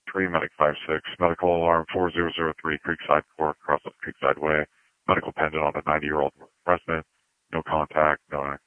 3, Medic 5-6, medical alarm 4003, Creekside Court, across the Creekside Way. Medical pendant on a 90-year-old resident. No contact, no